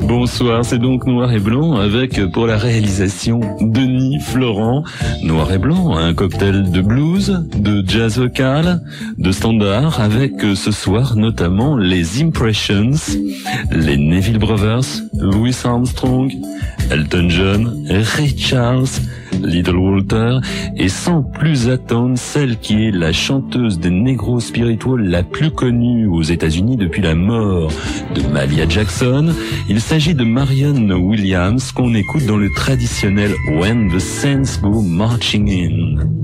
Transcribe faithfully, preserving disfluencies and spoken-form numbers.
Bonsoir, c'est donc Noir et Blanc avec, pour la réalisation, Denis Florent. Noir et Blanc, un cocktail de blues, de jazz vocal, de standard, avec ce soir notamment les Impressions, les Neville Brothers, Louis Armstrong, Elton John, Ray Charles, Little Walter, et sans plus attendre, celle qui est la chanteuse des Negro Spiritual la plus connue aux États-Unis depuis la mort de Mahalia Jackson. Il s'agit de Marianne Williams qu'on écoute dans le traditionnel When the Saints Go Marching In.